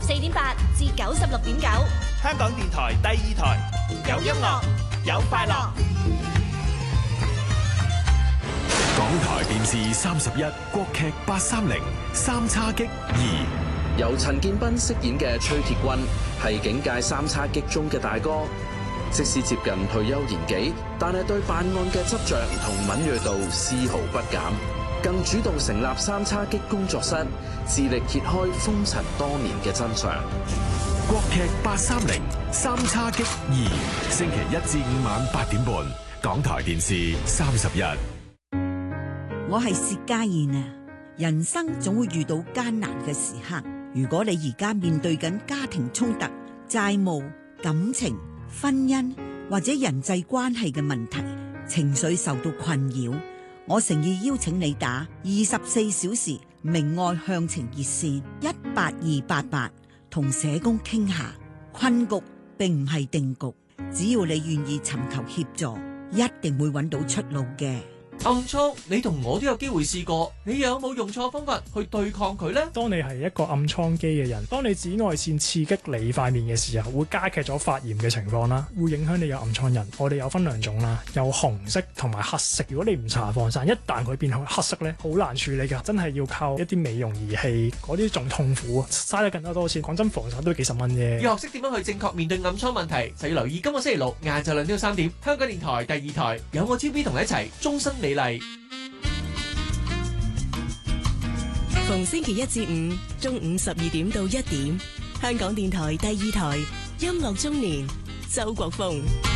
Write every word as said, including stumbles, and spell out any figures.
四點八至九十六點九， 香港電台第二台，有音樂，有快樂。 港台電視三十一，國劇八三零三叉戟二， 由陳建斌飾演嘅崔鐵軍係警界三叉戟中嘅大哥，即使接近退休年紀，但係對辦案嘅執着同敏銳度絲毫不減，更主動成立三叉戟工作室，致力揭開風塵多年嘅真相。 國劇八三零三叉戟二，星期一至五晚八點半，港台電視三十一。 我係薛家燕啊！人生總會遇到艱難嘅時刻，如果你而家面對緊家庭衝突、債務、感情、婚姻或者人際關係嘅問題，情緒受到困擾，我誠意邀請你打二十四小時明愛向晴熱線一八二八八，同社工傾下。困局並唔係定局，只要你願意尋求協助，一定會揾到出路嘅。 暗瘡，你同我都有機會試過，你有冇用錯方法去對抗佢呢？ 當你係一個暗瘡肌嘅人，當你紫外線刺激你塊面嘅時候，會加劇咗發炎嘅情況啦，會影響你有暗瘡人。我哋有分兩種啦，有紅色同埋黑色。如果你唔搽防曬，一旦佢變黑色咧，好難處理噶，真係要靠一啲美容儀器，嗰啲仲痛苦啊，嘥得更加多錢。講真，防曬都幾十蚊啫。 要學識點樣去正確面對暗瘡問題，就要留意今個星期六晏晝兩點三點，香港電台第二台有我 T V B 同你一齊終身美麗。 逢星期一至五中午十二點到一點，香港電台第二台音樂中年，周國峰。